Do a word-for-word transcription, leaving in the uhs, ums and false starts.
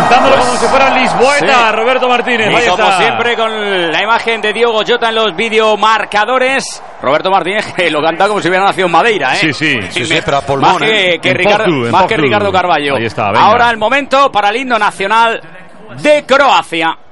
cantándolo como si fuera Lisboeta, sí. Roberto Martínez. Y como está. siempre con la imagen de Diogo Jota en los videomarcadores. Roberto Martínez que lo canta como si hubiera nacido en Madeira, ¿eh? Sí, sí, sí, me, sí pero a pulmón, más que, ¿eh? que, Ricardo, Portu, más Portu. que Ricardo Carballo. Ahí está, ahora el momento para el himno nacional de Croacia.